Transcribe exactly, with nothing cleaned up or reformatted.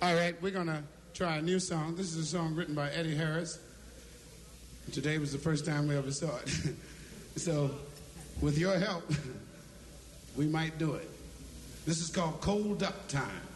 All right, we're going to try a new song. This is a song written by Eddie Harris. Today was the first time we ever saw it. So, with your help, we might do it. This is called Cold Up Time.